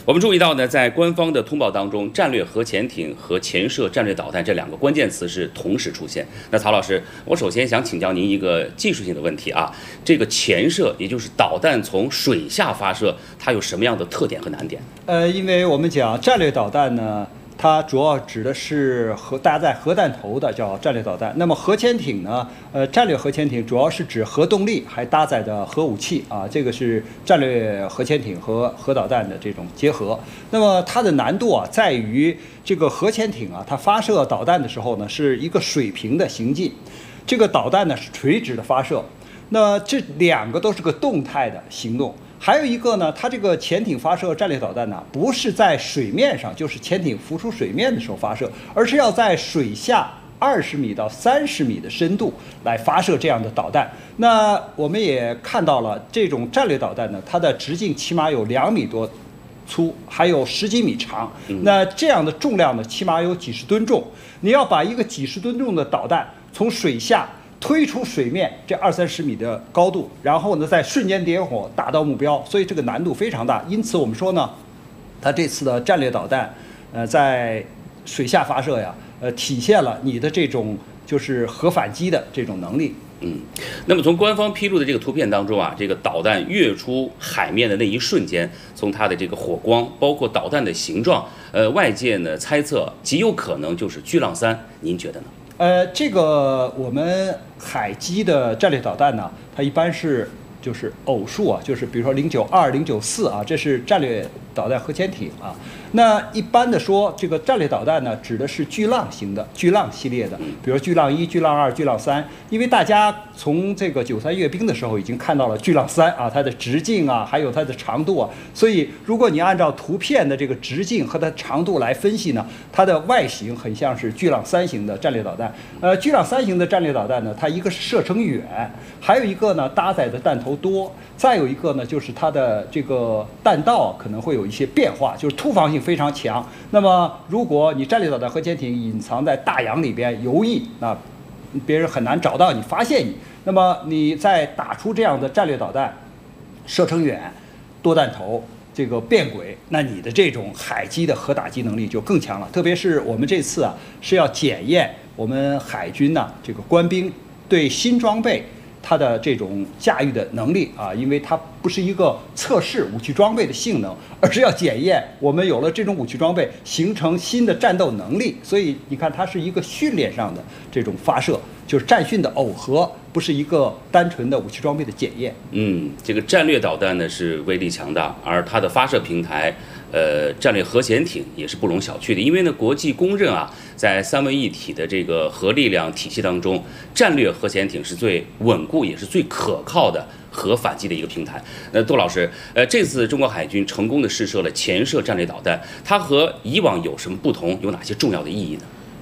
我们注意到呢，在官方的通报当中，战略核潜艇和潜射战略导弹这两个关键词是同时出现。那曹老师，我首先想请教您一个技术性的问题啊，这个潜射，也就是导弹从水下发射，它有什么样的特点和难点？ 因为我们讲战略导弹呢，它主要指的是搭载核弹头的叫战略导弹。那么核潜艇呢，战略核潜艇主要是指核动力还搭载的核武器啊，这个是战略核潜艇和核导弹的这种结合。那么它的难度啊，在于这个核潜艇啊，它发射导弹的时候呢，是一个水平的行进，这个导弹呢是垂直的发射。那这两个都是个动态的行动。还有一个呢，它这个潜艇发射战略导弹呢，不是在水面上，就是潜艇浮出水面的时候发射，而是要在水下20米到30米的深度来发射这样的导弹。那我们也看到了，这种战略导弹呢，它的直径起码有2米多粗，还有10几米长。那这样的重量呢，起码有几十吨重。你要把一个几十吨重的导弹从水下推出水面这20-30米的高度，然后呢再瞬间点火打到目标，所以这个难度非常大。因此我们说呢，它这次的战略导弹，在水下发射呀，体现了你的这种就是核反击的这种能力。 那么从官方披露的这个图片当中啊，这个导弹跃出海面的那一瞬间，从它的这个火光，包括导弹的形状，外界呢猜测极有可能就是巨浪3，您觉得呢？ 这个我们海基的战略导弹呢，它一般是就是偶数啊，就是比如说092、094啊，这是战略导弹核潜艇啊。那一般的说，这个战略导弹呢，指的是巨浪型的、巨浪系列的，比如巨浪1、巨浪2、巨浪3。因为大家从这个93阅兵的时候已经看到了巨浪3啊，它的直径啊，还有它的长度啊。所以如果你按照图片的这个直径和它长度来分析呢，它的外形很像是巨浪3型的战略导弹。巨浪3型的战略导弹呢，它一个是射程远，还有一个呢搭载的弹头多，再有一个呢就是它的这个弹道可能会有一些变化，就是突防性非常强。那么如果你战略导弹核潜艇隐藏在大洋里边游弋，那别人很难找到你、发现你。那么你再打出这样的战略导弹，射程远、多弹头、这个变轨，那你的这种海基的核打击能力就更强了。特别是我们这次啊是要检验我们海军呢这个官兵对新装备它的这种驾驭的能力啊，因为它不是一个测试武器装备的性能，而是要检验我们有了这种武器装备形成新的战斗能力。所以你看，它是一个训练上的这种发射，就是战训的耦合，不是一个单纯的武器装备的检验。 这个战略导弹呢是威力强大，而它的发射平台，战略核潜艇也是不容小觑的。因为呢，国际公认啊，在三位一体的这个核力量体系当中，战略核潜艇是最稳固也是最可靠的核反击的一个平台。杜老师，这次中国海军成功的试射了潜射战略导弹，它和以往有什么不同？有哪些重要的意义呢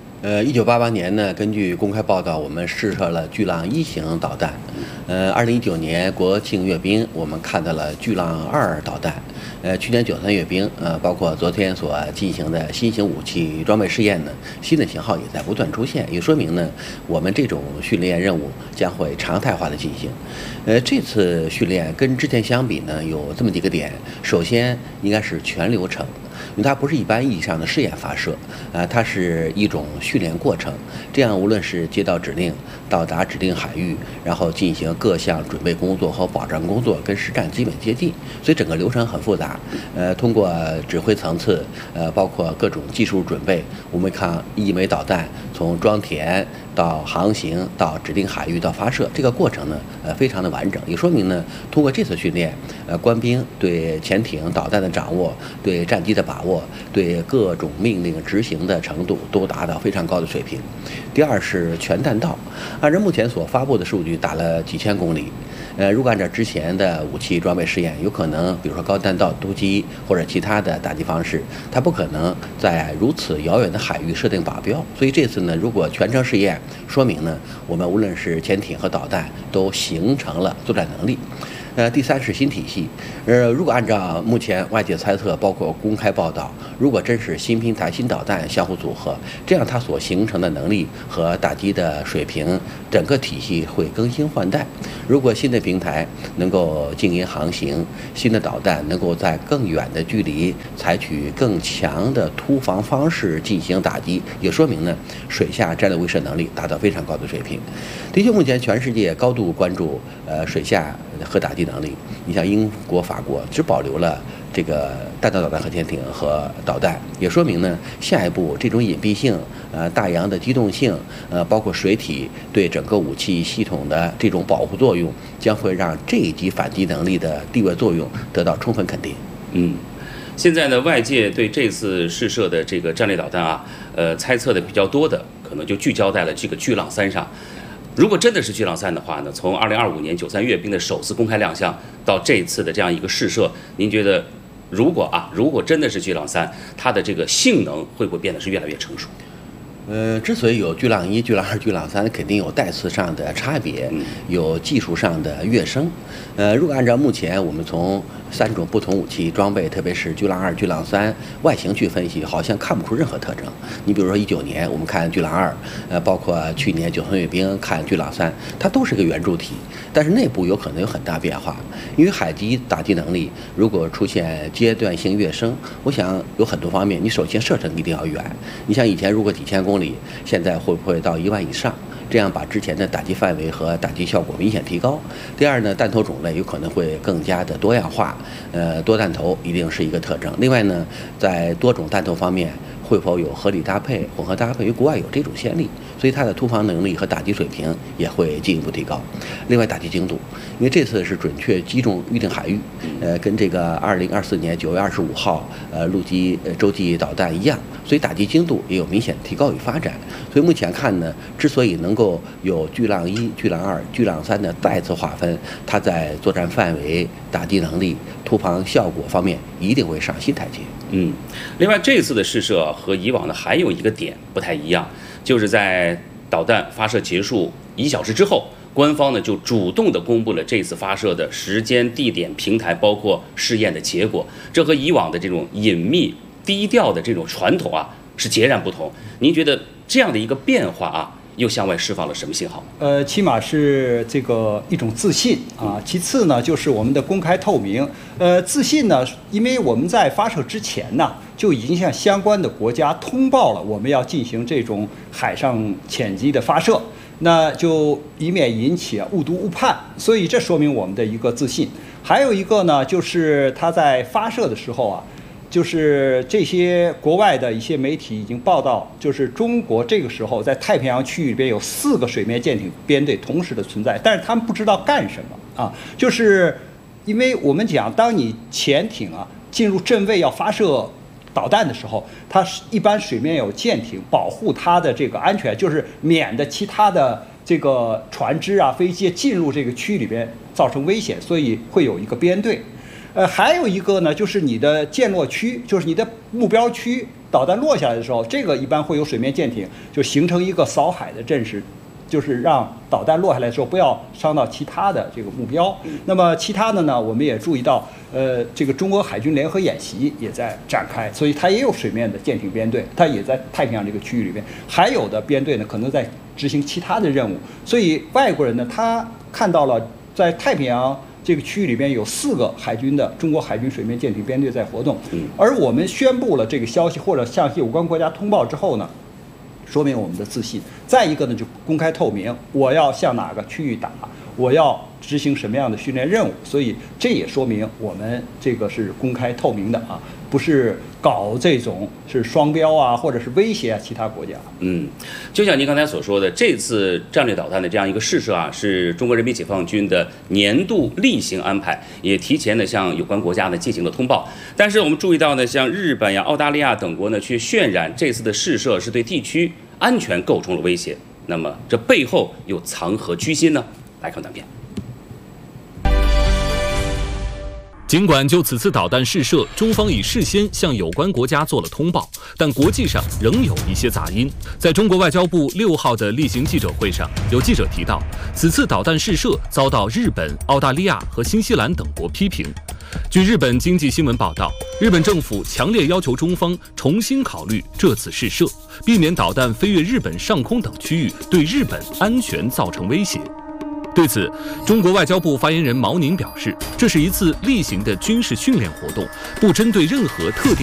？1988年呢，根据公开报道，我们试射了巨浪1型导弹。2019年国庆阅兵，我们看到了巨浪2导弹。去年93阅兵，包括昨天所进行的新型武器装备试验呢，新的型号也在不断出现，也说明呢，我们这种训练任务将会常态化的进行。这次训练跟之前相比呢，有这么几个点。首先应该是全流程。因为它不是一般意义上的试验发射，它是一种训练过程。这样无论是接到指令、到达指定海域，然后进行各项准备工作和保障工作，跟实战基本接近，所以整个流程很复杂。通过指挥层次，包括各种技术准备，我们看一枚导弹从装填到航行到指定海域到发射，这个过程呢，非常的完整，也说明呢，通过这次训练，官兵对潜艇导弹的掌握，对战机的把握，对各种命令执行的程度都达到非常高的水平。第二是全弹道，按照目前所发布的数据，打了几千公里。如果按照之前的武器装备试验，有可能比如说高弹道突击或者其他的打击方式，它不可能在如此遥远的海域设定靶标。所以这次呢，如果全程试验，说明呢，我们无论是潜艇和导弹都形成了作战能力。 第三是新体系。如果按照目前外界猜测，包括公开报道，如果真是新平台、新导弹相互组合，这样它所形成的能力和打击的水平，整个体系会更新换代。如果新的平台能够静音航行，新的导弹能够在更远的距离采取更强的突防方式进行打击，也说明呢，水下战略威慑能力达到非常高的水平。的确，目前全世界高度关注水下核打击能力。你像英国、法国只保留了这个弹道导弹核潜艇和导弹，也说明呢，下一步这种隐蔽性、大洋的机动性、包括水体对整个武器系统的这种保护作用，将会让这一级反击能力的地位作用得到充分肯定。 现在呢，外界对这次试射的这个战略导弹啊，猜测的比较多的，可能就聚焦在了这个巨浪3上。如果真的是巨浪3的话呢，从2025年93阅兵的首次公开亮相到这次的这样一个试射，您觉得如果真的是巨浪3，它的这个性能会不会变得是越来越成熟？ 之所以有巨浪1、巨浪2、巨浪3，肯定有代次上的差别，有技术上的跃升。如果按照目前我们从3种不同武器装备，特别是巨浪2、巨浪3外形去分析，好像看不出任何特征。你比如说19年我们看巨浪2，包括去年93阅兵看巨浪3，它都是个圆柱体，但是内部有可能有很大变化。因为海基打击能力如果出现阶段性跃升，我想有很多方面，你首先射程一定要远。你像以前如果几千公里，现在会不会到1万以上？这样把之前的打击范围和打击效果明显提高。第二呢，弹头种类有可能会更加的多样化，多弹头一定是一个特征。另外呢，在多种弹头方面，会否有合理搭配、混合搭配？因为国外有这种先例，所以它的突防能力和打击水平也会进一步提高。另外，打击精度，因为这次是准确击中预定海域，跟这个2024年9月25号陆基洲际导弹一样，所以打击精度也有明显提高与发展。所以目前看呢，之所以能够有巨浪1、巨浪2、巨浪3的再次划分，它在作战范围、打击能力、突防效果方面一定会上新台阶。 另外这次的试射和以往的还有一个点不太一样，就是在导弹发射结束1小时之后，官方呢就主动的公布了这次发射的时间、地点、平台，包括试验的结果。这和以往的这种隐秘、低调的这种传统啊是截然不同。您觉得这样的一个变化啊，又向外释放了什么信号？ 起码是这个一种自信啊。其次呢，就是我们的公开透明。自信呢，因为我们在发射之前呢，就已经向相关的国家通报了我们要进行这种海上潜机的发射，那就以免引起误读误判，所以这说明我们的一个自信。还有一个呢，就是它在发射的时候啊，就是这些国外的一些媒体已经报道，就是中国这个时候在太平洋区域里边有4个水面舰艇编队同时的存在，但是他们不知道干什么啊，就是因为我们讲，当你潜艇啊进入阵位要发射导弹的时候，它一般水面有舰艇保护它的这个安全，就是免得其他的这个船只啊、飞机进入这个区域里边造成危险，所以会有一个编队。还有一个呢，就是你的舰落区，就是你的目标区，导弹落下来的时候，这个一般会有水面舰艇，就形成一个扫海的阵势，就是让导弹落下来的时候不要伤到其他的这个目标。那么其他的呢，我们也注意到，这个中国海军联合演习也在展开，所以它也有水面的舰艇编队，它也在太平洋这个区域里边，还有的编队呢可能在执行其他的任务。所以外国人呢，他看到了在太平洋这个区域里边有4个海军的中国海军水面舰艇编队在活动，而我们宣布了这个消息或者向有关国家通报之后呢，说明我们的自信。再一个呢，就公开透明，我要向哪个区域打，我要执行什么样的训练任务，所以这也说明我们这个是公开透明的啊，不是搞这种是双标啊，或者是威胁其他国家。 就像您刚才所说的，这次战略导弹的这样一个试射啊，是中国人民解放军的年度例行安排，也提前的向有关国家呢进行了通报。但是我们注意到呢，像日本呀、澳大利亚等国呢，却渲染这次的试射是对地区安全构成了威胁。那么这背后又藏何居心呢？来看短片。 尽管就此次导弹试射，中方已事先向有关国家做了通报，但国际上仍有一些杂音。在中国外交部6号的例行记者会上，有记者提到，此次导弹试射遭到日本、澳大利亚和新西兰等国批评。据日本经济新闻报道，日本政府强烈要求中方重新考虑这次试射，避免导弹飞越日本上空等区域对日本安全造成威胁。对此，中国外交部发言人毛宁表示，这是一次例行的军事训练活动，不针对任何特定